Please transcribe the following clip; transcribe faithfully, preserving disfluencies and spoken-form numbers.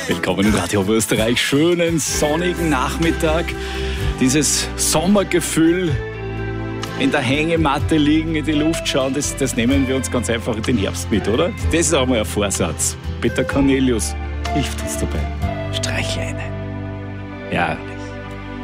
Willkommen in Radio Österreich. Schönen sonnigen Nachmittag. Dieses Sommergefühl, in der Hängematte liegen, in die Luft schauen, das, das nehmen wir uns ganz einfach in den Herbst mit, oder? Das ist auch mal ein Vorsatz. Peter Cornelius hilft uns dabei. Streichle eine. Ja,